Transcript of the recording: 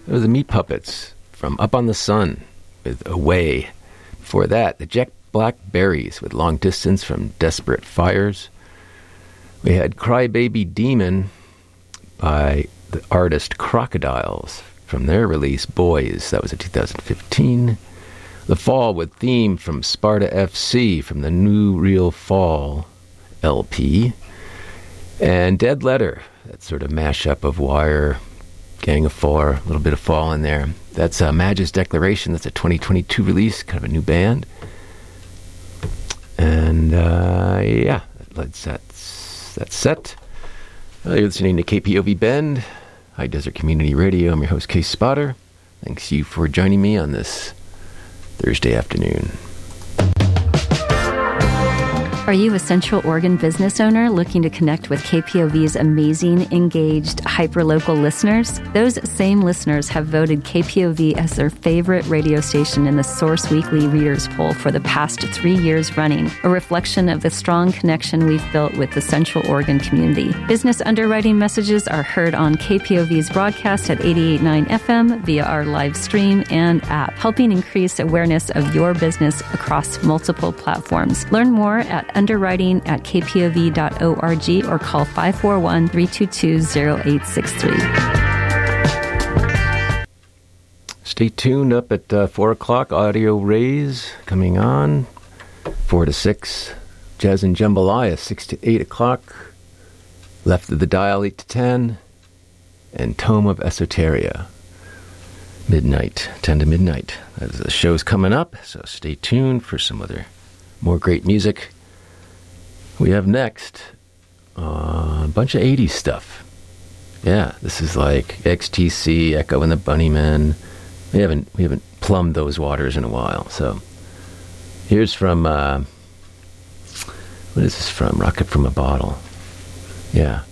It was the Meat Puppets from Up on the Sun with Away. Before that, the Jet Black Berries with Long Distance from Desperate Fires. We had Crybaby Demon by the artist Crocodiles from their release Boys. That was in 2015. The Fall with Theme from Sparta FC from the New Real Fall LP. And Dead Letter, that sort of mashup of Wire, Gang of Four, a little bit of Fall in there. That's Magic's Declaration. That's a 2022 release, kind of a new band. And yeah, that's set. You're listening to KPOV Bend, High Desert Community Radio. I'm your host, Case Spotter. Thanks you for joining me on this Thursday afternoon. Are you a Central Oregon business owner looking to connect with KPOV's amazing, engaged, hyperlocal listeners? Those same listeners have voted KPOV as their favorite radio station in the Source Weekly Readers Poll for the past 3 years running, a reflection of the strong connection we've built with the Central Oregon community. Business underwriting messages are heard on KPOV's broadcast at 88.9 FM via our live stream and app, helping increase awareness of your business across multiple platforms. Learn more at underwriting@kpov.org or call 541-322-0863. Stay tuned up at 4 o'clock. Audio Rays coming on. 4 to 6. Jazz and Jambalaya, 6 to 8 o'clock. Left of the Dial, 8 to 10. And Tome of Esoteria, midnight, 10 to midnight. The show's coming up, so stay tuned for some more great music. We have next a bunch of 80s stuff. Yeah, this is like XTC, Echo and the Bunnymen. We haven't plumbed those waters in a while. So here's from what is this from? Rocket from a Bottle. Yeah.